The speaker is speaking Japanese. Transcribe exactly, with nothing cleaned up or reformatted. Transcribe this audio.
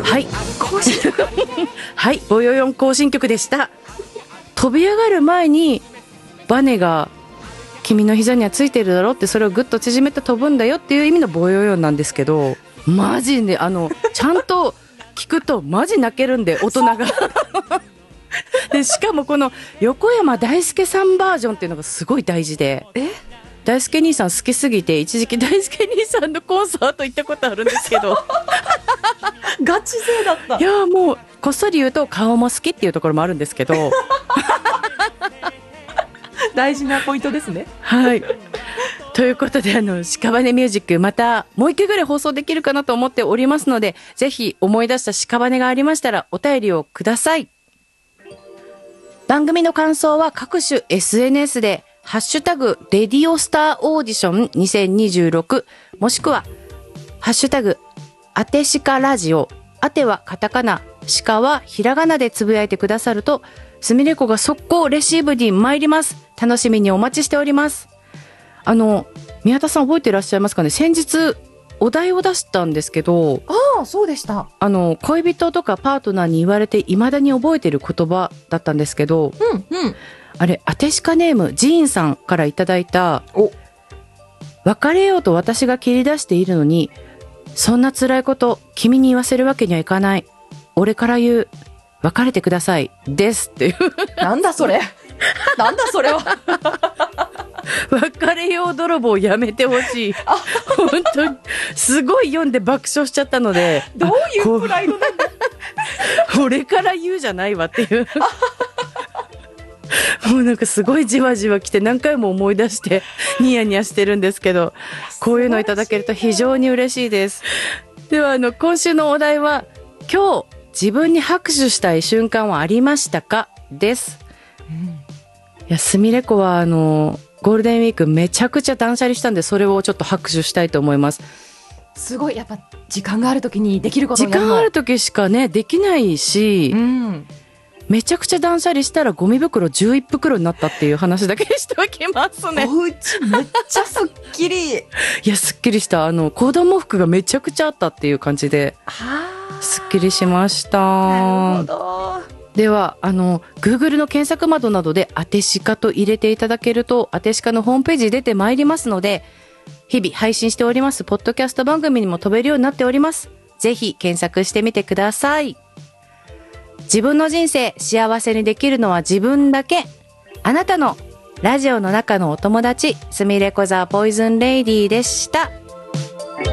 はい行進曲はいぼよよん行進曲でした。飛び上がる前にバネが君の膝にはついてるだろって、それをぐっと縮めて飛ぶんだよっていう意味のぼよよんなんですけど、マジであのちゃんと聞くとマジ泣けるんで大人がでしかもこの横山大輔さんバージョンっていうのがすごい大事で、え大輔兄さん好きすぎて一時期大輔兄さんのコンサート行ったことあるんですけどガチ勢だった。 いやもうこっそり言うと顔も好きっていうところもあるんですけど大事なポイントですね。 はいということで、あの屍ミュージックまたもう一回ぐらい放送できるかなと思っておりますので、ぜひ思い出した屍がありましたらお便りをください。番組の感想は各種 エスエヌエス でハッシュタグレディオスターオーディションにせんにじゅうろくもしくはハッシュタグあてしかラジオ、あてはカタカナ、しかはひらがなでつぶやいてくださるとすみれこが速攻レシーブに参ります。楽しみにお待ちしております。あの宮田さん覚えていらっしゃいますかね。先日お題を出したんですけど、 ああそうでした。 あの恋人とかパートナーに言われて未だに覚えている言葉だったんですけど、 うんうんあれあてしかネームジーンさんからいただいた、お別れようと私が切り出しているのにそんな辛いこと君に言わせるわけにはいかない、俺から言う別れてくださいですっていうなんだそれなんだそれは別れよう泥棒やめてほしい。本当にすごい読んで爆笑しちゃったので、 どういうプライドなんだ俺から言うじゃないわっていうもうなんかすごいじわじわきて何回も思い出してニヤニヤしてるんですけど、こういうのいただけると非常に嬉しいです。ではあの今週のお題は、今日自分に拍手したい瞬間はありましたかです、うん、いやすみれこはあのゴールデンウィークめちゃくちゃ断捨離したんで、それをちょっと拍手したいと思います。 すごいやっぱ時間がある時にできること時間ある時しかねできないし、うん、めちゃくちゃ断捨離したらゴミ袋じゅういち袋になったっていう話だけしておきますね。 おうちめっちゃすっきりいやすっきりした。あの子供服がめちゃくちゃあったっていう感じで、すっきりしました。 なるほど。 ではあの Google の検索窓などであてしかと入れていただけるとあてしかのホームページ出てまいりますので、日々配信しておりますポッドキャスト番組にも飛べるようになっております。ぜひ検索してみてください。自分の人生幸せにできるのは自分だけ。あなたのラジオの中のお友達、すみれこザポイズンレイディーでした。